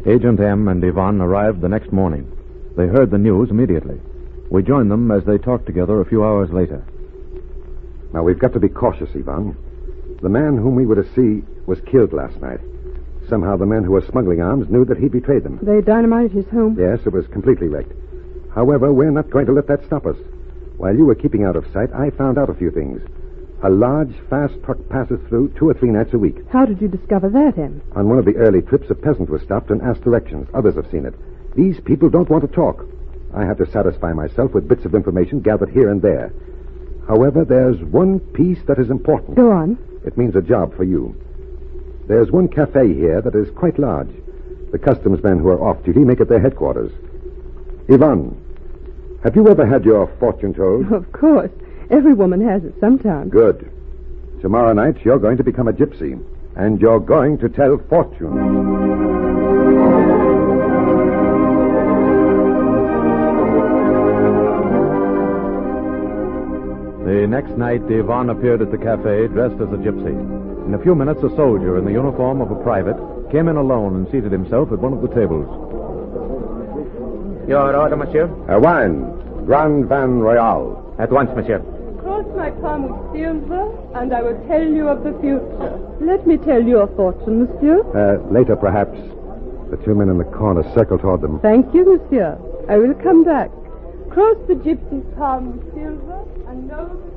Agent M and Ivan arrived the next morning. They heard the news immediately. We joined them as they talked together a few hours later. Now, we've got to be cautious, Ivan. The man whom we were to see was killed last night. Somehow the men who were smuggling arms knew that he betrayed them. They dynamited his home? Yes, it was completely wrecked. However, we're not going to let that stop us. While you were keeping out of sight, I found out a few things. A large, fast truck passes through 2 or 3 nights a week. How did you discover that, Em? On one of the early trips, a peasant was stopped and asked directions. Others have seen it. These people don't want to talk. I have to satisfy myself with bits of information gathered here and there. However, there's one piece that is important. Go on. It means a job for you. There's one cafe here that is quite large. The customs men who are off duty make it their headquarters. Ivan, have you ever had your fortune told? Of course. Every woman has it sometimes. Good. Tomorrow night, you're going to become a gypsy. And you're going to tell fortunes. The next night, Ivan appeared at the cafe dressed as a gypsy. In a few minutes, a soldier in the uniform of a private came in alone and seated himself at one of the tables. Your order, monsieur? A wine. Grand Van Royal. At once, monsieur. Cross my palm with silver, and I will tell you of the future. Let me tell you a fortune, monsieur. Later, perhaps. The 2 men in the corner circled toward them. Thank you, monsieur. I will come back. Cross the gypsy's palm with silver, and know the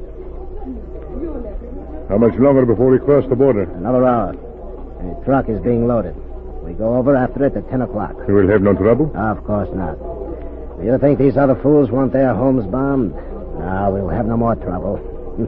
future. You let me. How much longer before we cross the border? Another hour. The truck is being loaded. We go over after it at 10 o'clock. You will have no trouble? Of course not. Do you think these other fools want their homes bombed? No, we'll have no more trouble.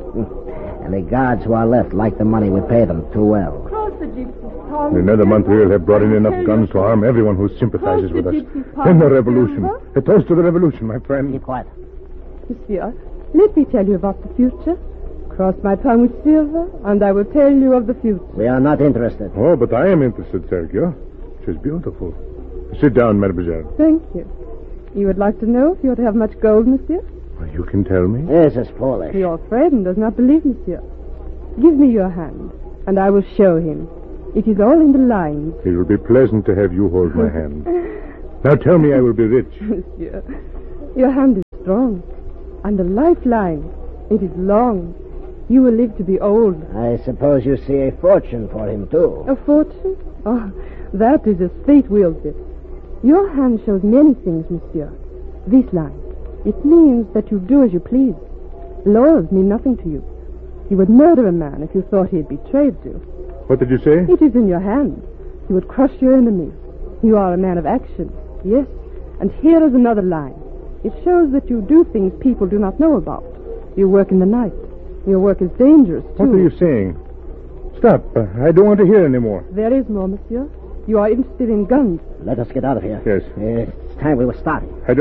And the guards who are left like the money we pay them too well. Cross the gypsy's palm. In another month, we will have brought in enough guns to arm everyone who sympathizes with us. Then the revolution. A toast to the revolution, my friend. Keep quiet. Monsieur, let me tell you about the future. Cross my palm with silver, and I will tell you of the future. We are not interested. Oh, but I am interested, Sergio. She's beautiful. Sit down, mademoiselle. Thank you. You would like to know if you ought to have much gold, monsieur? Well, you can tell me. This is foolish. Your friend does not believe, monsieur. Give me your hand, and I will show him. It is all in the lines. It will be pleasant to have you hold my hand. Now tell me I will be rich. Monsieur, your hand is strong, and the lifeline, it is long. You will live to be old. I suppose you see a fortune for him, too. A fortune? Oh, that is as fate wills it. Your hand shows many things, monsieur. This line, it means that you do as you please. Laws mean nothing to you. You would murder a man if you thought he had betrayed you. What did you say? It is in your hand. You would crush your enemies. You are a man of action. Yes, and here is another line. It shows that you do things people do not know about. You work in the night. Your work is dangerous, too. What are you saying? Stop. I don't want to hear any more. There is more, monsieur. You are interested in guns. Let us get out of here. Yes. It's time we were starting.